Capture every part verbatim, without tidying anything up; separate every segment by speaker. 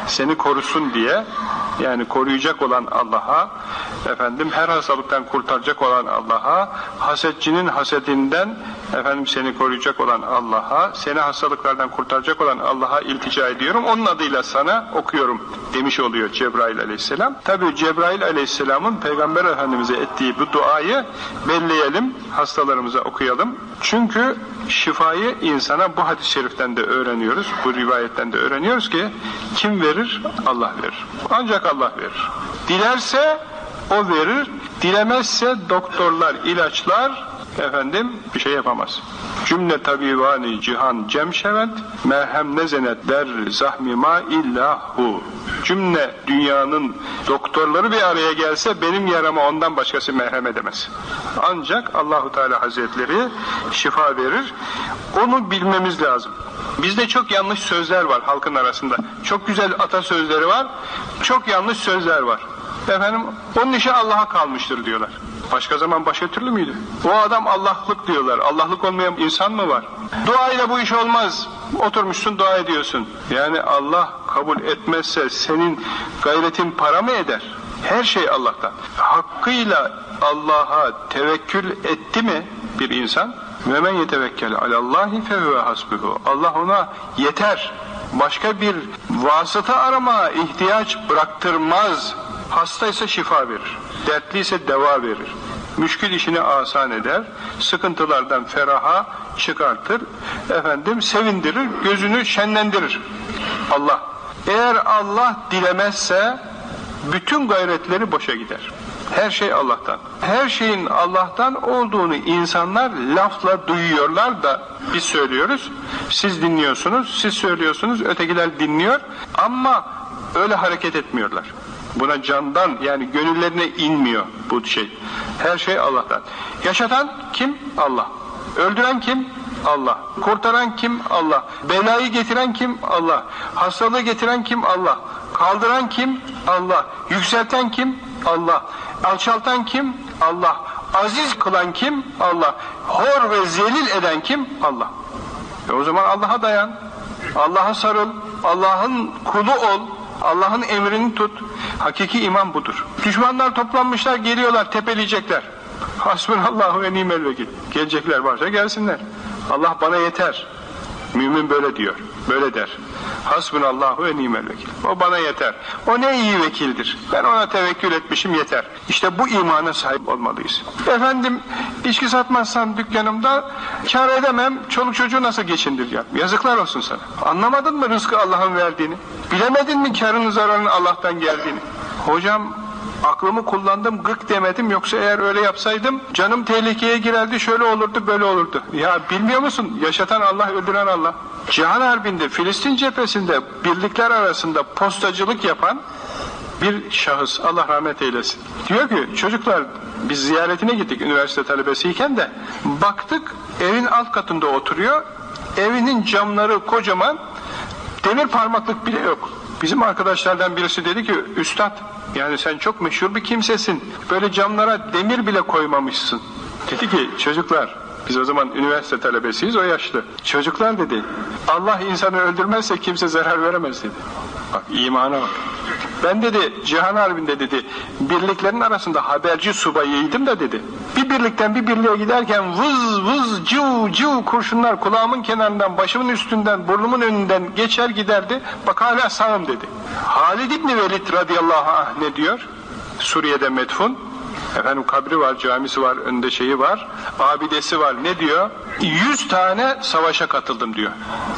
Speaker 1: seni korusun diye, yani koruyacak olan Allah'a, efendim her hastalıktan kurtaracak olan Allah'a, hasetçinin hasedinden efendim seni koruyacak olan Allah'a, seni hastalıklardan kurtaracak olan Allah'a iltica ediyorum. Onun adıyla sana okuyorum demiş oluyor Cebrail aleyhisselam. Tabi Cebrail aleyhisselamın Peygamber Efendimiz'e ettiği bu duayı belleyelim, hastalarımıza okuyalım. Çünkü şifayı insana bu hadis-i şeriften de öğreniyoruz, bu rivayetten de öğreniyoruz ki kim verir? Allah verir. Ancak Allah verir. Dilerse o verir, dilemezse doktorlar, ilaçlar efendim bir şey yapamaz. Cümle tabivani cihan cemşevent merhem nezenet der zahmi ma illahu. Cümle dünyanın doktorları bir araya gelse benim yarama ondan başkası merhem edemez. Ancak Allahu Teala Hazretleri şifa verir. Onu bilmemiz lazım. Bizde çok yanlış sözler var halkın arasında. Çok güzel atasözleri var. Çok yanlış sözler var. Efendim onun işi Allah'a kalmıştır diyorlar. Başka zaman başka türlü müydü? O adam Allah'lık diyorlar. Allah'lık olmayan insan mı var? Dua ile bu iş olmaz. Oturmuşsun dua ediyorsun. Yani Allah kabul etmezse senin gayretin para mı eder? Her şey Allah'tan. Hakkıyla Allah'a tevekkül etti mi bir insan? Ve men yetevekkel alallahi fehuve hasbuhu. Allah ona yeter. Başka bir vasıta aramaya ihtiyaç bıraktırmaz. Hastaysa şifa verir. Dertliyse deva verir. Müşkül işini asan eder. Sıkıntılardan feraha çıkartır. Efendim sevindirir. Gözünü şenlendirir. Allah. Eğer Allah dilemezse bütün gayretleri boşa gider. Her şey Allah'tan. Her şeyin Allah'tan olduğunu insanlar lafla duyuyorlar da biz söylüyoruz. Siz dinliyorsunuz, siz söylüyorsunuz, ötekiler dinliyor ama öyle hareket etmiyorlar. Buna candan yani gönüllerine inmiyor bu şey. Her şey Allah'tan. Yaşatan kim? Allah. Öldüren kim? Allah. Kurtaran kim? Allah. Belayı getiren kim? Allah. Hastalığı getiren kim? Allah. Kaldıran kim? Allah. Yükselten kim? Allah. Alçaltan kim? Allah. Aziz kılan kim? Allah. Hor ve zelil eden kim? Allah. E o zaman Allah'a dayan. Allah'a sarıl. Allah'ın kulu ol. Allah'ın emrini tut. Hakiki iman budur. Düşmanlar toplanmışlar, geliyorlar, tepeleyecekler. Hasbunallahu ve nimel vekil. Gelecekler varsa gelsinler. Allah bana yeter. Mümin böyle diyor. Böyle der. Hasbunallahu ve nimel vekil. O bana yeter. O ne iyi vekildir. Ben ona tevekkül etmişim yeter. İşte bu imana sahip olmalıyız. Efendim içki satmazsan dükkanımda kar edemem. Çoluk çocuğu nasıl geçindireceğim? Yazıklar olsun sana. Anlamadın mı rızkı Allah'ın verdiğini? Bilemedin mi karının zararının Allah'tan geldiğini? Hocam aklımı kullandım, gık demedim, yoksa eğer öyle yapsaydım canım tehlikeye girerdi, şöyle olurdu, böyle olurdu. Ya bilmiyor musun? Yaşatan Allah, öldüren Allah. Cihan Harbi'nde, Filistin cephesinde birlikler arasında postacılık yapan bir şahıs, Allah rahmet eylesin. Diyor ki çocuklar, biz ziyaretine gittik üniversite talebesiyken de baktık evin alt katında oturuyor, evinin camları kocaman, demir parmaklık bile yok. Bizim arkadaşlardan birisi dedi ki üstad, yani sen çok meşhur bir kimsesin, böyle camlara demir bile koymamışsın. Dedi ki çocuklar, biz o zaman üniversite talebesiyiz, o yaşlı. Çocuklar dedi, Allah insanı öldürmezse kimse zarar veremez dedi. Bak imana bak. Ben dedi Cihan Harbi'nde dedi birliklerin arasında haberci subayıydım da dedi. Bir birlikten bir birliğe giderken vız vız civ civ kurşunlar kulağımın kenarından, başımın üstünden, burnumun önünden geçer giderdi. Bak hala sağım dedi. Halid İbni Velid radıyallahu anh ne diyor? Suriye'de metfun. Efendim kabri var, camisi var, önünde şeyi var, abidesi var. Ne diyor? Yüz tane savaşa katıldım diyor.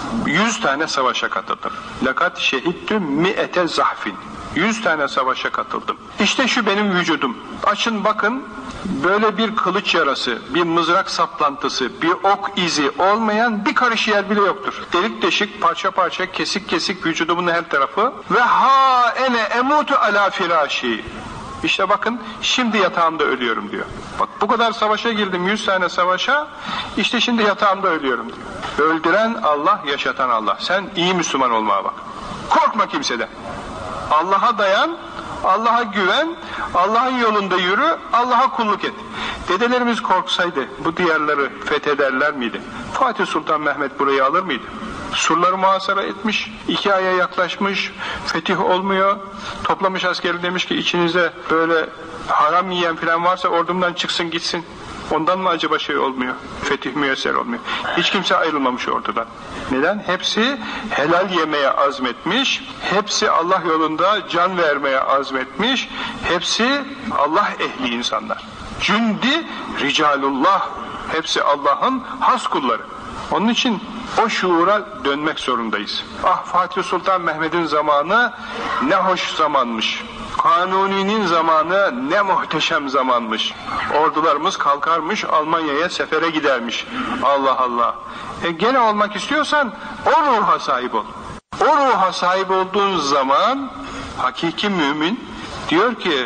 Speaker 1: Yüz tane savaşa katıldım. Lakat şehittüm mi'ete zahfin. Yüz tane savaşa katıldım. İşte şu benim vücudum. Açın bakın, böyle bir kılıç yarası, bir mızrak saplantısı, bir ok izi olmayan bir karış yer bile yoktur. Delik deşik, parça parça, kesik kesik vücudumun her tarafı. Ve ha ene emutu ala firaşi. İşte bakın şimdi yatağımda ölüyorum diyor. Bak bu kadar savaşa girdim, yüz tane savaşa, işte şimdi yatağımda ölüyorum diyor. Öldüren Allah, yaşatan Allah. Sen iyi Müslüman olmaya bak. Korkma kimseden. Allah'a dayan, Allah'a güven, Allah'ın yolunda yürü, Allah'a kulluk et. Dedelerimiz korksaydı bu diyarları fethederler miydi? Fatih Sultan Mehmet burayı alır mıydı? surları muhasara etmiş, iki aya yaklaşmış, fetih olmuyor, toplamış askeri, demiş ki içinizde böyle haram yiyen falan varsa ordumdan çıksın gitsin. Ondan mı acaba şey olmuyor? Fetih müyesser olmuyor. Hiç kimse ayrılmamış ortadan. Neden? Hepsi helal yemeye azmetmiş, hepsi Allah yolunda can vermeye azmetmiş, hepsi Allah ehli insanlar. Cündi ricalullah, hepsi Allah'ın has kulları. Onun için o şuura dönmek zorundayız. Ah, Fatih Sultan Mehmet'in zamanı ne hoş zamanmış. Kanuni'nin zamanı ne muhteşem zamanmış. Ordularımız kalkarmış, Almanya'ya sefere gidermiş. Allah Allah. E gene olmak istiyorsan o ruha sahip ol. O ruha sahip olduğun zaman hakiki mümin diyor ki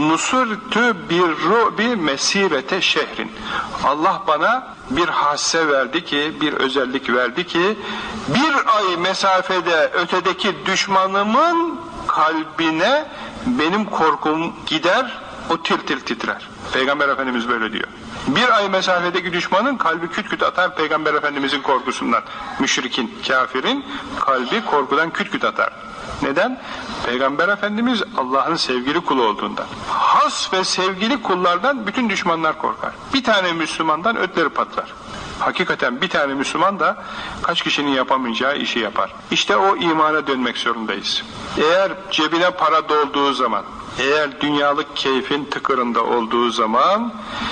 Speaker 1: nusurtü bir ru'bi mesirete şehrin. Allah bana bir hasse verdi ki, bir özellik verdi ki, bir ay mesafede ötedeki düşmanımın kalbine benim korkum gider, o tir tir titrer. Peygamber Efendimiz böyle diyor. Bir ay mesafedeki düşmanın kalbi küt küt atar Peygamber Efendimizin korkusundan. Müşrikin, kafirin kalbi korkudan küt küt atar. Neden? Peygamber Efendimiz Allah'ın sevgili kulu olduğundan. Has ve sevgili kullardan bütün düşmanlar korkar. Bir tane Müslümandan ötleri patlar. Hakikaten bir tane Müslüman da kaç kişinin yapamayacağı işi yapar. İşte o imana dönmek zorundayız. Eğer cebine para dolduğu zaman, eğer dünyalık keyfin tıkırında olduğu zaman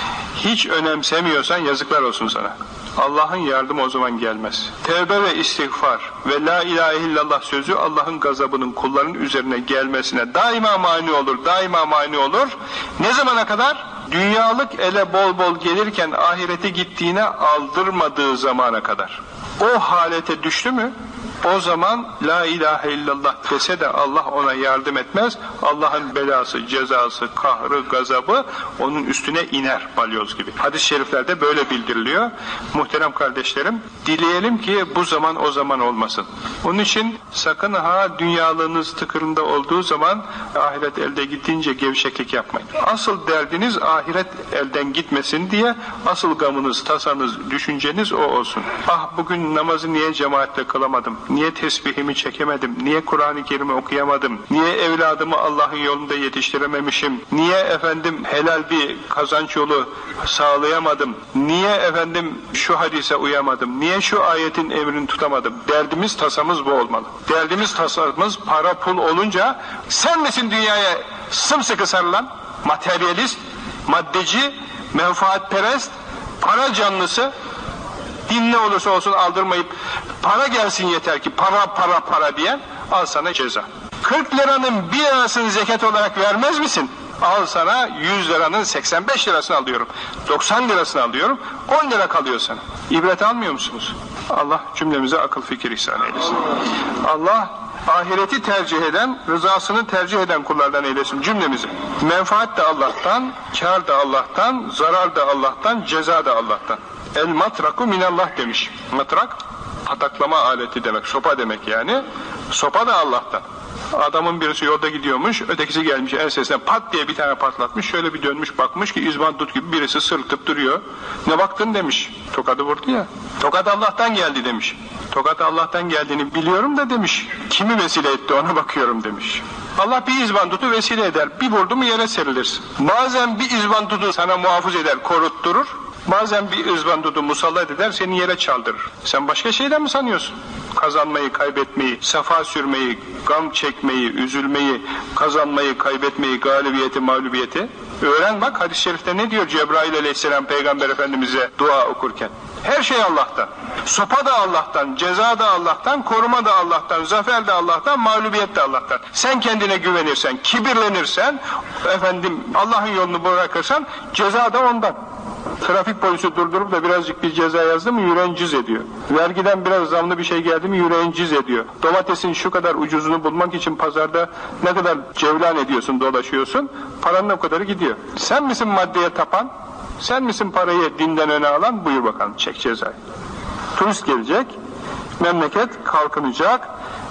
Speaker 1: hiç önemsemiyorsan yazıklar olsun sana. Allah'ın yardımı o zaman gelmez. Tevbe ve istiğfar ve la ilahe illallah sözü Allah'ın gazabının kulların üzerine gelmesine daima mani olur, daima mani olur. Ne zamana kadar? Dünyalık ele bol bol gelirken ahireti gittiğine aldırmadığı zamana kadar. O halete düştü mü? O zaman la ilahe illallah dese de Allah ona yardım etmez. Allah'ın belası, cezası, kahrı, gazabı onun üstüne iner balyoz gibi. Hadis-i şeriflerde böyle bildiriliyor. Muhterem kardeşlerim, dileyelim ki bu zaman o zaman olmasın. Onun için sakın ha dünyalığınız tıkırında olduğu zaman ahiret elde gittiğince gevşeklik yapmayın. Asıl derdiniz ahiret elden gitmesin diye, asıl gamınız, tasanız, düşünceniz o olsun. Ah, bugün namazı niye cemaatle kılamadım? Niye tesbihimi çekemedim? Niye Kur'an-ı Kerim'i okuyamadım? Niye evladımı Allah'ın yolunda yetiştirememişim? Niye efendim helal bir kazanç yolu sağlayamadım? Niye efendim şu hadise uyamadım? Niye şu ayetin emrini tutamadım? Derdimiz, tasamız bu olmalı. Derdimiz, tasamız para pul olunca sen misin dünyaya sımsıkı sarılan materyalist, maddeci, menfaatperest, para canlısı? Din ne olursa olsun aldırmayıp para gelsin yeter ki para para para diyen, al sana ceza. kırk liranın bir lirasını zekat olarak vermez misin? Al sana yüz liranın seksen beş lirasını alıyorum. doksan lirasını alıyorum. on lira kalıyor sana. İbret almıyor musunuz? Allah cümlemize akıl fikir ihsan eylesin. Allah ahireti tercih eden, rızasını tercih eden kullardan eylesin cümlemizi. Menfaat de Allah'tan, kar da Allah'tan, zarar da Allah'tan, ceza da Allah'tan. El matraku minallah demiş. Matrak, pataklama aleti demek, sopa demek yani. Sopa da Allah'tan. Adamın birisi yolda gidiyormuş, ötekisi gelmiş ensesine pat diye bir tane patlatmış, şöyle bir dönmüş bakmış ki izbandut gibi birisi sırtıp duruyor. Ne baktın demiş. Tokadı vurdu ya. Tokat Allah'tan geldi demiş. Tokat Allah'tan geldiğini biliyorum da demiş. Kimi vesile etti ona bakıyorum demiş. Allah bir izbandutu vesile eder. Bir vurdu mu yere serilirsin. Bazen bir izbandutu sana muhafız eder, korutturur. Bazen bir izbandutu musallat eder, seni yere çaldırır. Sen başka şeyden mi sanıyorsun? Kazanmayı, kaybetmeyi, sefa sürmeyi, gam çekmeyi, üzülmeyi, kazanmayı, kaybetmeyi, galibiyeti, mağlubiyeti. Öğren bak, hadis-i şerifte ne diyor Cebrail aleyhisselam Peygamber Efendimiz'e dua okurken? Her şey Allah'tan. Sopa da Allah'tan, ceza da Allah'tan, koruma da Allah'tan, zafer de Allah'tan, mağlubiyet de Allah'tan. Sen kendine güvenirsen, kibirlenirsen, efendim Allah'ın yolunu bırakırsan, ceza da ondan. Trafik polisi durdurup da birazcık bir ceza yazdı mı yüreğin cız ediyor. Vergiden biraz zamlı bir şey geldi mi yüreğin cız ediyor. Domatesin şu kadar ucuzunu bulmak için pazarda ne kadar cevlan ediyorsun, dolaşıyorsun, paranın o kadarı gidiyor. Sen misin maddeye tapan? Sen misin parayı dinden öne alan? Buyur bakalım, çek cezayı. Turist gelecek, memleket kalkınacak,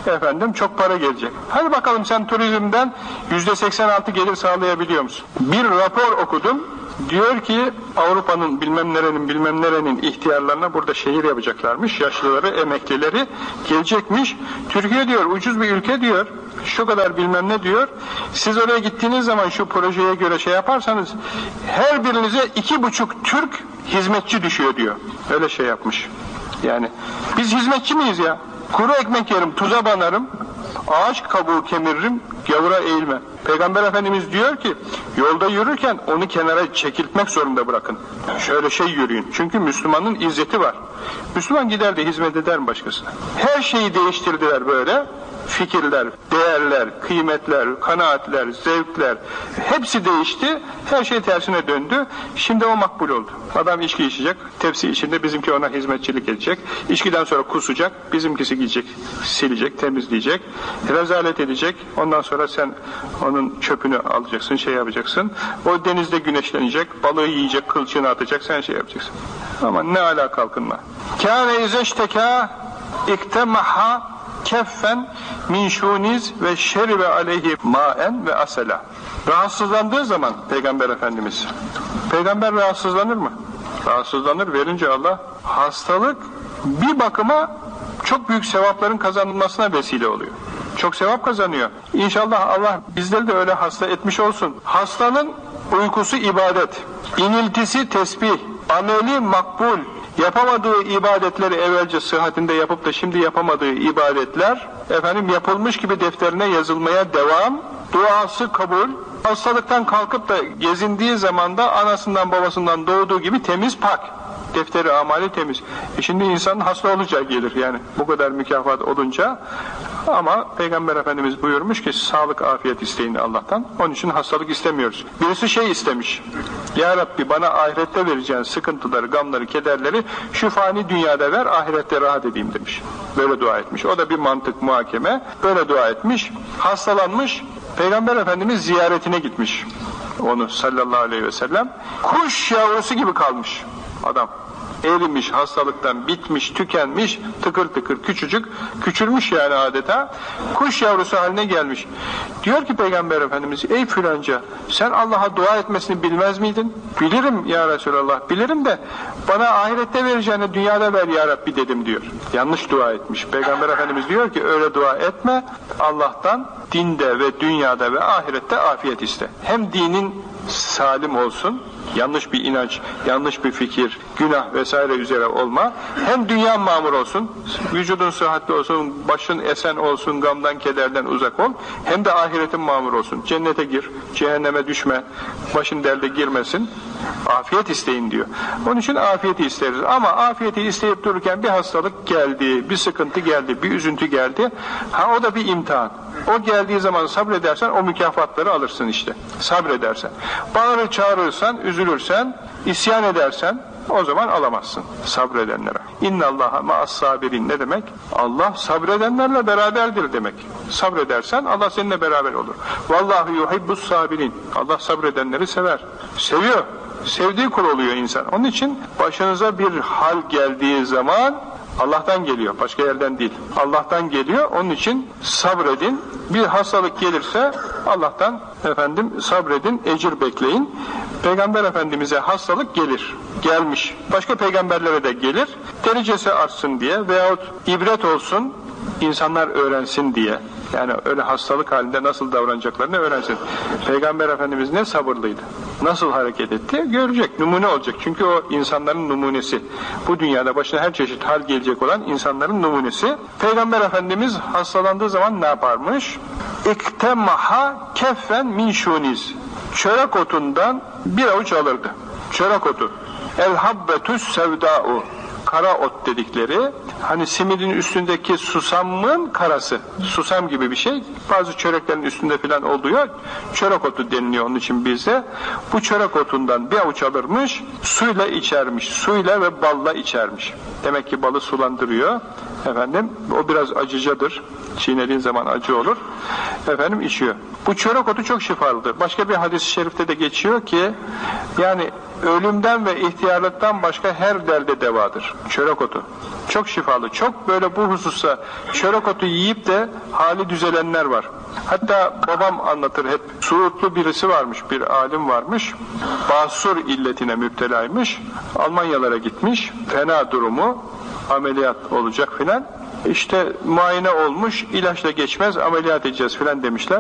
Speaker 1: efendim çok para gelecek. Hadi bakalım sen turizmden yüzde seksen altı gelir sağlayabiliyor musun? Bir rapor okudum. Diyor ki Avrupa'nın bilmem nerenin bilmem nerenin ihtiyarlarına burada şehir yapacaklarmış. Yaşlıları, emeklileri gelecekmiş. Türkiye diyor ucuz bir ülke diyor. Şu kadar bilmem ne diyor. Siz oraya gittiğiniz zaman şu projeye göre şey yaparsanız her birinize iki buçuk Türk hizmetçi düşüyor diyor. Öyle şey yapmış. Yani biz hizmetçi miyiz ya? Kuru ekmek yerim, tuza banarım, ağaç kabuğu kemiririm, gavura eğilme. Peygamber Efendimiz diyor ki, yolda yürürken onu kenara çekiltmek zorunda bırakın. Şöyle şey yürüyün. Çünkü Müslümanın izzeti var. Müslüman gider de hizmet eder mi başkasına? Her şeyi değiştirdiler böyle. Fikirler, değerler, kıymetler, kanaatler, zevkler hepsi değişti. Her şey tersine döndü. Şimdi o makbul oldu. Adam içki içecek, tepsi içinde bizimki ona hizmetçilik edecek. İçkiden sonra kusacak, bizimkisi gidecek, silecek, temizleyecek, rezalet edecek. Ondan sonra sen onun çöpünü alacaksın, şey yapacaksın. O denizde güneşlenecek, balığı yiyecek, kılçığını atacak, sen şey yapacaksın. Ama ne ala kalkınma. Kâne izeştekâ iktemaha keffen min şuniz ve şeribe aleyhi maen ve asela. Rahatsızlandığı zaman Peygamber Efendimiz, Peygamber rahatsızlanır mı? Rahatsızlanır, verince Allah hastalık bir bakıma çok büyük sevapların kazanılmasına vesile oluyor. Çok sevap kazanıyor. İnşallah Allah bizleri de öyle hasta etmiş olsun. Hastanın uykusu ibadet, iniltisi tesbih, ameli makbul. Yapamadığı ibadetleri evvelce sıhhatinde yapıp da şimdi yapamadığı ibadetler efendim yapılmış gibi defterine yazılmaya devam, duası kabul, hastalıktan kalkıp da gezindiği zaman da anasından babasından doğduğu gibi temiz pak, defteri amali temiz. E şimdi insanın hasta olacağı gelir yani bu kadar mükafat olunca. Ama Peygamber Efendimiz buyurmuş ki sağlık afiyet isteyin Allah'tan. Onun için hastalık istemiyoruz. Birisi şey istemiş. Ya Rabbi bana ahirette vereceğin sıkıntıları, gamları, kederleri şu fani dünyada ver, ahirette rahat edeyim demiş. Böyle dua etmiş. O da bir mantık, muhakeme. Böyle dua etmiş. Hastalanmış. Peygamber Efendimiz ziyaretine gitmiş. Onu sallallahu aleyhi ve sellem. Kuş yavrusu gibi kalmış adam. Erimiş, hastalıktan bitmiş, tükenmiş, tıkır tıkır küçücük, küçülmüş yani adeta, kuş yavrusu haline gelmiş. Diyor ki Peygamber Efendimiz, ey filanca, sen Allah'a dua etmesini bilmez miydin? Bilirim ya Resulallah, bilirim de bana ahirette vereceğini dünyada ver ya Rabbi dedim diyor. Yanlış dua etmiş. Peygamber Efendimiz diyor ki öyle dua etme, Allah'tan dinde ve dünyada ve ahirette afiyet iste. Hem dinin salim olsun, yanlış bir inanç, yanlış bir fikir, günah vesaire üzere olma, hem dünya mamur olsun, vücudun sıhhatli olsun, başın esen olsun, gamdan kederden uzak ol, hem de ahiretin mamur olsun, cennete gir, cehenneme düşme, başın derde girmesin, afiyet isteyin diyor. Onun için afiyeti isteriz ama afiyeti isteyip dururken bir hastalık geldi, bir sıkıntı geldi, bir üzüntü geldi, ha o da bir imtihan. O geldiği zaman sabredersen o mükafatları alırsın işte. Sabredersen. Bağırır çağırırsan, üzülürsen, isyan edersen o zaman alamazsın sabredenlere. İnnallaha ma'as-sabirin ne demek? Allah sabredenlerle beraberdir demek. Sabredersen Allah seninle beraber olur. Vallahu yuhibbus-sabirin. Allah sabredenleri sever. Seviyor. Sevdiği kul oluyor insan. Onun için başınıza bir hal geldiği zaman Allah'tan geliyor, başka yerden değil. Allah'tan geliyor, onun için sabredin. Bir hastalık gelirse Allah'tan efendim sabredin, ecir bekleyin. Peygamber Efendimiz'e hastalık gelir, gelmiş. Başka peygamberlere de gelir, derecesi artsın diye veyahut ibret olsun, insanlar öğrensin diye. Yani öyle hastalık halinde nasıl davranacaklarını öğrensin. Peygamber Efendimiz ne sabırlıydı, nasıl hareket etti görecek, numune olacak. Çünkü o insanların numunesi. Bu dünyada başına her çeşit hal gelecek olan insanların numunesi. Peygamber Efendimiz hastalandığı zaman ne yaparmış? İktemaha keffen min şuniz. Çörek otundan bir avuç alırdı. Çörek otu. El habbetus sevda'u. Kara ot dedikleri, hani simidin üstündeki susamın karası, susam gibi bir şey, bazı çöreklerin üstünde filan oluyor, çörek otu deniliyor onun için bizde. Bu çörek otundan bir avuç alırmış, suyla içermiş, suyla ve balla içermiş. Demek ki balı sulandırıyor, efendim, o biraz acıcadır, çiğnediğin zaman acı olur, efendim içiyor. Bu çörek otu çok şifalıdır. Başka bir hadis-i şerifte de geçiyor ki, yani ölümden ve ihtiyarlıktan başka her derde devadır. Çörek otu. Çok şifalı. vefalı. Çok böyle bu hususta çörek otu yiyip de hali düzelenler var. Hatta babam anlatır hep. Suudlu birisi varmış, bir alim varmış. Basur illetine müptelaymış. Almanyalara gitmiş. Fena durumu, ameliyat olacak filan. İşte muayene olmuş, ilaçla geçmez, ameliyat edeceğiz filan demişler.